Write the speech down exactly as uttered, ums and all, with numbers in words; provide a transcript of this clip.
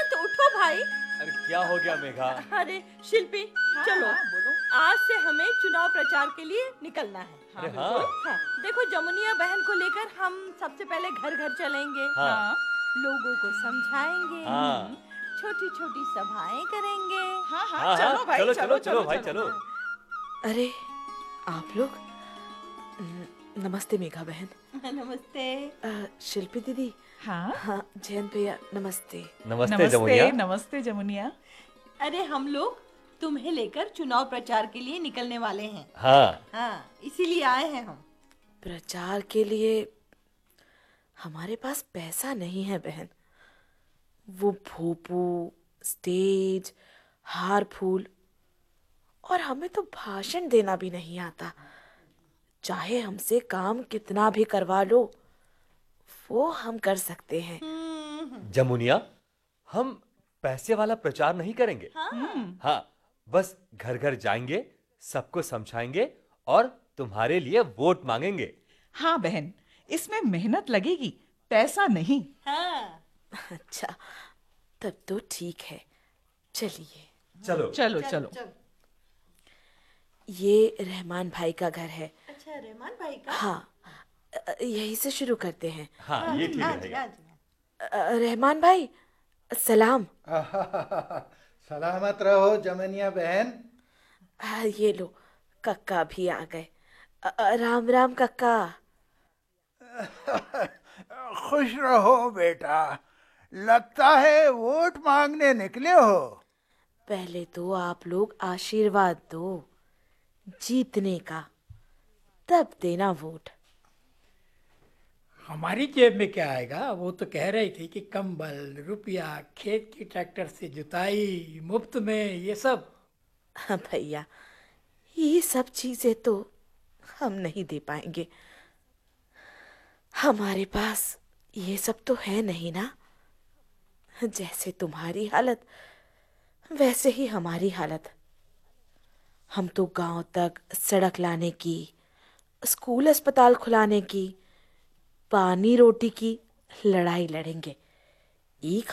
तो उठो भाई। अरे क्या हो गया मेघा? अरे शिल्पी, हाँ, चलो हाँ, बोलो। आज से हमें चुनाव प्रचार के लिए निकलना है। अरे हाँ, हाँ हाँ, देखो जमुनिया बहन को लेकर हम सबसे पहले घर घर चलेंगे, हाँ हाँ लोगों को समझाएंगे, हाँ छोटी छोटी सभाएं करेंगे। हाँ हाँ हाँ चलो हाँ, भाई, चलो चलो चलो भाई चलो। अरे आप लोग न- नमस्ते मेघा बहन। नमस्ते। अ, शिल्पी दीदी। हाँ हाँ जयंत भैया नमस्ते। नमस्ते जमुनिया। नमस्ते नमस्ते जमुनिया। अरे हम लोग तुम्हें लेकर चुनाव प्रचार के लिए निकलने वाले हैं। हाँ हाँ, इसीलिए आए हैं हम। प्रचार के लिए हमारे पास पैसा नहीं है बहन। वो भोपू, स्टेज, हार फूल, और हमें तो भाषण देना भी नहीं आता। चाहे हमसे काम कितना भी करवा लो, वो हम कर सकते हैं। जमुनिया, हम पैसे वाला प्रचार नहीं करेंगे। हाँ, बस घर घर जाएंगे, सबको समझाएंगे और तुम्हारे लिए वोट मांगेंगे। हाँ बहन, इसमें मेहनत लगेगी, पैसा नहीं। हाँ। अच्छा तब तो ठीक है, चलिए। चलो चलो चलो। ये रहमान भाई का घर है। अच्छा, रहमान भाई का। हाँ, अ, यहीं से शुरू करते हैं। हाँ, ये ठीक हाँ जी, रहेगा। हाँ जी। अ, रहमान भाई सलाम। सलामत रहो जमनिया बहन। आ, ये लो, कक्का भी आ गए। अ, अ, राम राम कक्का। खुश रहो बेटा, लगता है वोट मांगने निकले हो। पहले तो आप लोग आशीर्वाद दो जीतने का, तब देना वोट। हमारी जेब में क्या आएगा? वो तो कह रही थी कि कंबल, रुपया, खेत की ट्रैक्टर से जुताई मुफ्त में, ये सब। हाँ भैया, ये सब चीजें तो हम नहीं दे पाएंगे। हमारे पास ये सब तो है नहीं ना। जैसे तुम्हारी हालत वैसे ही हमारी हालत। हम तो गांव तक सड़क लाने की, स्कूल अस्पताल खुलाने की, पानी रोटी की लड़ाई लड़ेंगे। एक